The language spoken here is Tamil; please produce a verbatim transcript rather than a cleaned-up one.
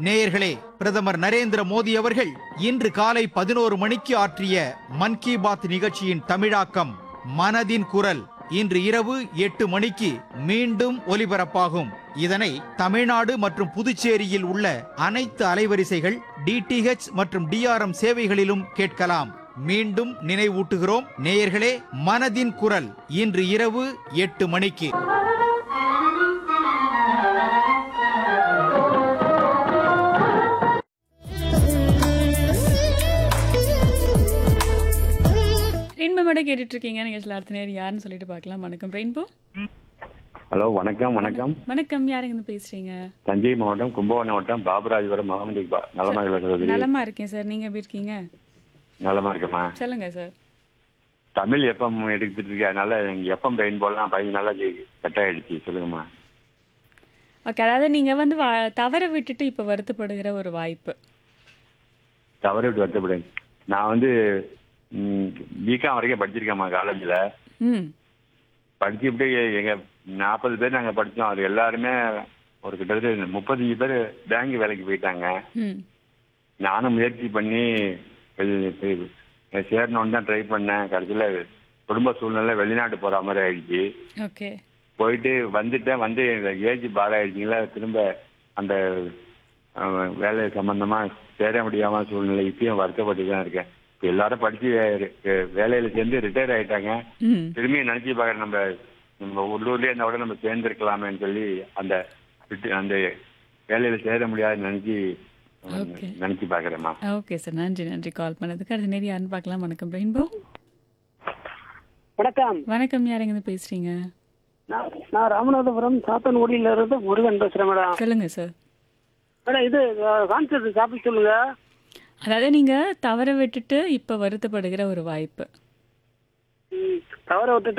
நேயர்களே, பிரதமர் நரேந்திர மோடி அவர்கள் இன்று காலை பதினோரு மணிக்கு ஆற்றிய மன் கி பாத் நிகழ்ச்சியின் தமிழாக்கம் மனதின் குரல் இன்று இரவு எட்டு மணிக்கு மீண்டும் ஒலிபரப்பாகும். இதனை தமிழ்நாடு மற்றும் புதுச்சேரியில் உள்ள அனைத்து அலைவரிசைகள் டிடிஹெச் மற்றும் டிஆர்எம் சேவைகளிலும் கேட்கலாம். மீண்டும் நினைவூட்டுகிறோம் நேயர்களே, மனதின் குரல் இன்று இரவு எட்டு மணிக்கு. ரெயின்போ மேடம் கேட்டுட்டு இருக்கீங்க. நிகழ்ச்சியில் அடுத்த நேரம் யாருன்னு சொல்லிட்டு பார்க்கலாம். வணக்கம் ரெயின்போ. ஹலோ, வணக்கம். வணக்கம் வணக்கம், யாருங்க இருந்து பேசுறீங்க? தஞ்சை மாவட்டம் கும்பகோணம் மாவட்டம் பாபராஜபுரம் முகமது இக்பால். நலமா இருக்கிறது? நலமா இருக்கேன் சார், நீங்க எப்படி இருக்கீங்க? நலமா இருக்கமா? சொல்லுங்க சார். தமிழ் எப்பம் எடுத்துட்டு இருக்கேன், அதனால எங்க எப்பம் பெயின் போலாம் பையன் நல்லா கட் ஆயிடுச்சு. சொல்லுங்கம்மா. ஓகே, அதாவது நீங்க வந்து வா- தவற விட்டுட்டு இப்ப வருத்தப்படுகிற ஒரு வாய்ப்பு. தவறு விட்டு வருத்தப்படுறேன். நான் வந்து பிகாம் வரைக்கும் படிச்சிருக்கேம்மா காலேஜில். ம் படிச்சுட்டு எங்க நாற்பது பேர் நாங்கள் படித்தோம். அது எல்லாருமே ஒரு கிட்டத்தட்ட முப்பத்தஞ்சு பேர் பேங்க் வேலைக்கு போயிட்டாங்க. ம் நானும் முயற்சி பண்ணி சேரணுன்னு தான் ட்ரை பண்ணேன். கடைசியில் குடும்ப சூழ்நிலை வெளிநாட்டு போகிற மாதிரி ஆயிடுச்சு. ஓகே. போயிட்டு வந்துட்டேன். வந்து ஏஜ் பார் ஆயிடுச்சிங்களா, திரும்ப அந்த அஹ், வேலை சம்பந்தமாக சேர முடியாம சூழ்நிலை இப்பயும் வருத்தப்பட்டு தான் இருக்கேன். இப்போ எல்லாரும் படித்து வேலையில் சேர்ந்து ரிட்டையர் ஆகிட்டாங்க. ம் திரும்பி நினச்சி பார்க்குறேன், நம்ம நம்ம உள்ளூர்லேயே இருந்தால் கூட நம்ம சேர்ந்துருக்கலாமேன்னு சொல்லி அந்த ரிட்டு- அந்த வேலையில் சேர முடியாதுன்னு நினச்சி Okay. நினச்சி பார்க்குறேம்மா. ஓகே சார், நன்றி நன்றி கால் பண்ணதுக்கு. அடுத்த நேரம் யாருன்னு பார்க்கலாம். வணக்கம் ரெயின்போ. வணக்கம். வணக்கம், யாருங்க இருந்து பேசுறீங்க? நான் நான் ராமநாதபுரம் சாத்தன்குடியில இருந்து முருகன் பேசுறேன் மேடம். சொல்லுங்க சார். மேடம் இது கான்செப்ட் டாபிக் சொல்லுங்க. அதாவது நீங்க தவற விட்டுட்டு இப்ப வருத்தப்படுகிற ஒரு வாய்ப்பு. ம், தவற விட்டுட்டு